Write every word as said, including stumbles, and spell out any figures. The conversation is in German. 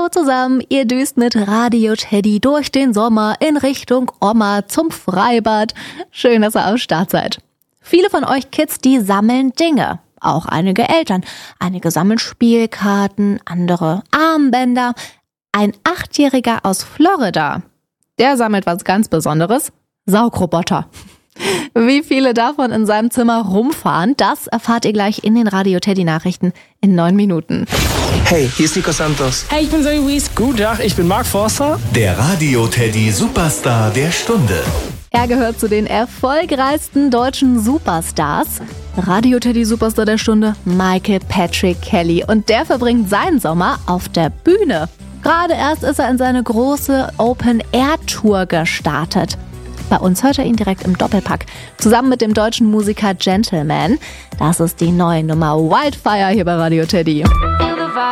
Hallo zusammen, ihr düst mit Radio Teddy durch den Sommer in Richtung Oma zum Freibad. Schön, dass ihr am Start seid. Viele von euch Kids, die sammeln Dinge. Auch einige Eltern. Einige sammeln Spielkarten, andere Armbänder. Ein Achtjähriger aus Florida, der sammelt was ganz Besonderes. Saugroboter. Wie viele davon in seinem Zimmer rumfahren, das erfahrt ihr gleich in den Radio Teddy Nachrichten in neun Minuten. Hey, hier ist Nico Santos. Hey, ich bin Zoe Wies. Guten Tag, ich bin Mark Forster. Der Radio Teddy Superstar der Stunde. Er gehört zu den erfolgreichsten deutschen Superstars. Radio Teddy Superstar der Stunde, Michael Patrick Kelly. Und der verbringt seinen Sommer auf der Bühne. Gerade erst ist er in seine große Open-Air-Tour gestartet. Bei uns hört er ihn direkt im Doppelpack. Zusammen mit dem deutschen Musiker Gentleman. Das ist die neue Nummer Wildfire hier bei Radio Teddy.